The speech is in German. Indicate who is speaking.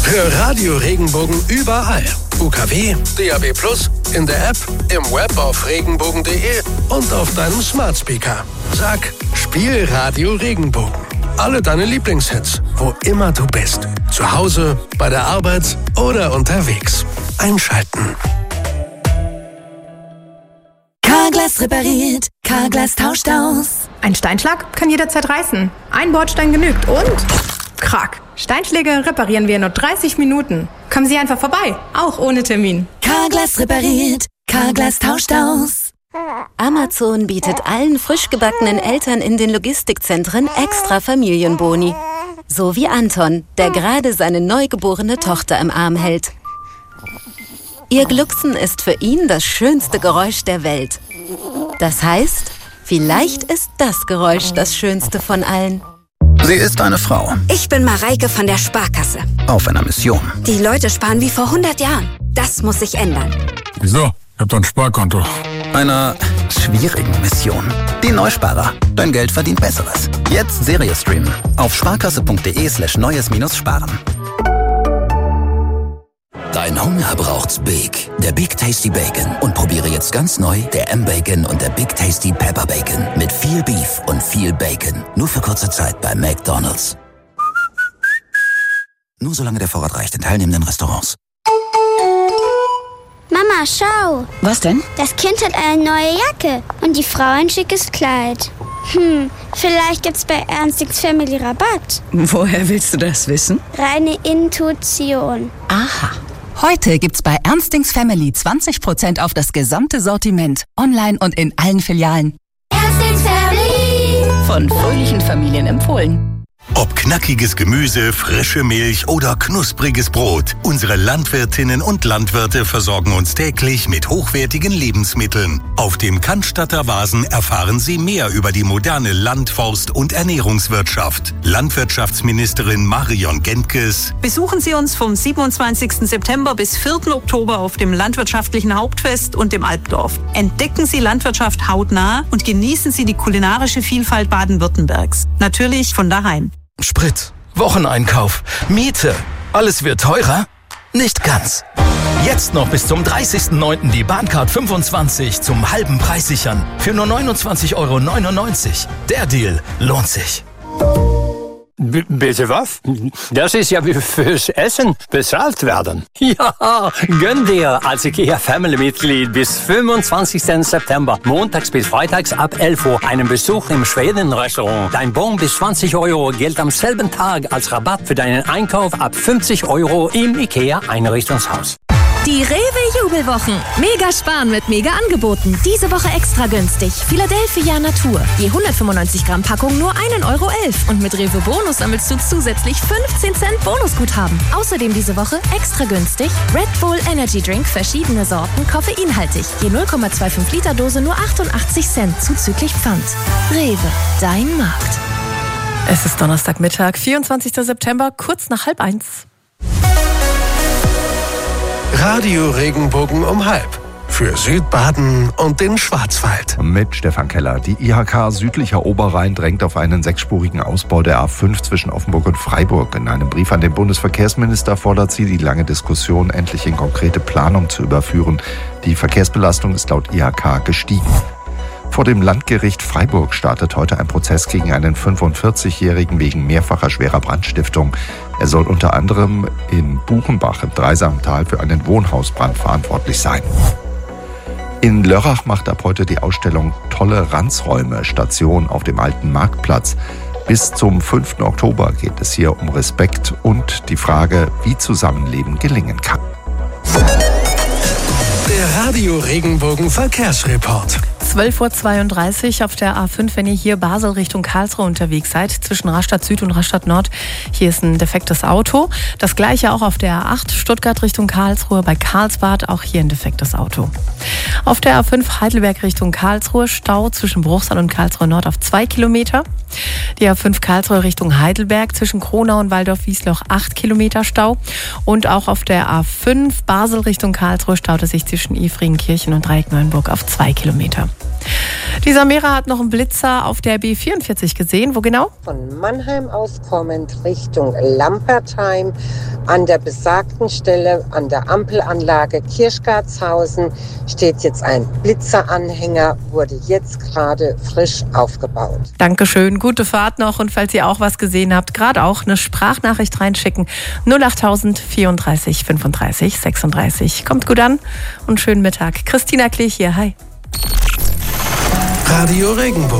Speaker 1: Hör Radio Regenbogen überall. UKW, DAB+, in der App, im Web auf regenbogen.de und auf deinem Smart Speaker. Sag, spiel Radio Regenbogen. Alle deine Lieblingshits, wo immer du bist. Zu Hause, bei der Arbeit oder unterwegs. Einschalten.
Speaker 2: Carglass repariert, Carglass tauscht aus.
Speaker 3: Ein Steinschlag kann jederzeit reißen. Ein Bordstein genügt und... Krack. Steinschläge reparieren wir in nur 30 Minuten. Kommen Sie einfach vorbei, auch ohne Termin.
Speaker 2: Carglass repariert, Carglass tauscht aus.
Speaker 4: Amazon bietet allen frisch gebackenen Eltern in den Logistikzentren extra Familienboni. So wie Anton, der gerade seine neugeborene Tochter im Arm hält. Ihr Glucksen ist für ihn das schönste Geräusch der Welt. Das heißt, vielleicht ist das Geräusch das schönste von allen.
Speaker 5: Sie ist eine Frau.
Speaker 6: Ich bin Mareike von der Sparkasse.
Speaker 5: Auf einer Mission.
Speaker 6: Die Leute sparen wie vor 100 Jahren. Das muss sich ändern.
Speaker 7: Wieso? Ich hab doch ein Sparkonto.
Speaker 5: Einer schwierigen Mission. Die Neusparer. Dein Geld verdient Besseres. Jetzt Serie streamen. Auf sparkasse.de/neues-sparen.
Speaker 8: Dein Hunger braucht's Big. Der Big Tasty Bacon. Und probiere jetzt ganz neu der M-Bacon und der Big Tasty Pepper Bacon. Mit viel Beef und viel Bacon. Nur für kurze Zeit bei McDonald's. Nur solange der Vorrat reicht in teilnehmenden Restaurants.
Speaker 9: Mama, schau.
Speaker 10: Was denn?
Speaker 9: Das Kind hat eine neue Jacke und die Frau ein schickes Kleid. Vielleicht gibt's bei Ernstings Family Rabatt.
Speaker 10: Woher willst du das wissen?
Speaker 9: Reine Intuition.
Speaker 10: Aha. Heute gibt's bei Ernstings Family 20% auf das gesamte Sortiment. Online und in allen Filialen.
Speaker 9: Ernstings Family.
Speaker 10: Von fröhlichen Familien empfohlen.
Speaker 11: Ob knackiges Gemüse, frische Milch oder knuspriges Brot. Unsere Landwirtinnen und Landwirte versorgen uns täglich mit hochwertigen Lebensmitteln. Auf dem Cannstatter Vasen erfahren Sie mehr über die moderne Land-, Forst- und Ernährungswirtschaft. Landwirtschaftsministerin Marion Gentges.
Speaker 12: Besuchen Sie uns vom 27. September bis 4. Oktober auf dem Landwirtschaftlichen Hauptfest und dem Alpdorf. Entdecken Sie Landwirtschaft hautnah und genießen Sie die kulinarische Vielfalt Baden-Württembergs. Natürlich von daheim.
Speaker 13: Sprit, Wocheneinkauf, Miete, alles wird teurer? Nicht ganz. Jetzt noch bis zum 30.09. die Bahncard 25 zum halben Preis sichern. Für nur 29,99 €. Der Deal lohnt sich.
Speaker 14: Bitte was? Das ist ja wie fürs Essen bezahlt werden. Ja, gönn dir als IKEA-Family-Mitglied bis 25. September, montags bis freitags ab 11 Uhr, einen Besuch im Schweden-Restaurant. Dein Bon bis 20 € gilt am selben Tag als Rabatt für deinen Einkauf ab 50 € im IKEA-Einrichtungshaus.
Speaker 15: Die Rewe-Jubelwochen. Mega sparen mit Mega-Angeboten. Diese Woche extra günstig. Philadelphia Natur. Je 195 Gramm Packung nur 1,11 € Und mit Rewe Bonus sammelst du zusätzlich 15 Cent Bonusguthaben. Außerdem diese Woche extra günstig Red Bull Energy Drink, verschiedene Sorten, koffeinhaltig. Je 0,25 Liter Dose nur 88 Cent zuzüglich Pfand. Rewe, dein Markt.
Speaker 16: Es ist Donnerstagmittag, 24. September, kurz nach 12:30.
Speaker 1: Radio Regenbogen um 12:30. Für Südbaden und den Schwarzwald.
Speaker 17: Mit Stefan Keller. Die IHK Südlicher Oberrhein drängt auf einen 6-spurigen Ausbau der A5 zwischen Offenburg und Freiburg. In einem Brief an den Bundesverkehrsminister fordert sie, die lange Diskussion endlich in konkrete Planung zu überführen. Die Verkehrsbelastung ist laut IHK gestiegen. Vor dem Landgericht Freiburg startet heute ein Prozess gegen einen 45-Jährigen wegen mehrfacher schwerer Brandstiftung. Er soll unter anderem in Buchenbach im Dreisamtal für einen Wohnhausbrand verantwortlich sein. In Lörrach macht ab heute die Ausstellung Toleranzräume Station auf dem alten Marktplatz. Bis zum 5. Oktober geht es hier um Respekt und die Frage, wie Zusammenleben gelingen kann.
Speaker 1: Der Radio Regenbogen Verkehrsreport.
Speaker 16: 12:32 Uhr auf der A5, wenn ihr hier Basel Richtung Karlsruhe unterwegs seid, zwischen Rastatt Süd und Rastatt Nord. Hier ist ein defektes Auto. Das gleiche auch auf der A8 Stuttgart Richtung Karlsruhe, bei Karlsbad auch hier ein defektes Auto. Auf der A5 Heidelberg Richtung Karlsruhe Stau zwischen Bruchsal und Karlsruhe Nord auf 2 Kilometer. Die A5 Karlsruhe Richtung Heidelberg zwischen Kronau und Waldorf-Wiesloch 8 Kilometer Stau. Und auch auf der A5 Basel Richtung Karlsruhe staute sich zwischen Ifringenkirchen und Dreieck-Neuenburg auf 2 Kilometer. Die Samira hat noch einen Blitzer auf der B44 gesehen. Wo genau?
Speaker 18: Von Mannheim aus kommend Richtung Lampertheim. An der besagten Stelle, an der Ampelanlage Kirchgartshausen, steht jetzt ein Blitzeranhänger, wurde jetzt gerade frisch aufgebaut.
Speaker 16: Dankeschön, gute Fahrt noch. Und falls ihr auch was gesehen habt, gerade auch eine Sprachnachricht reinschicken. 08000 34 35 36. Kommt gut an und schönen Mittag. Christina Klich hier, hi.
Speaker 1: Radio Regenbogen.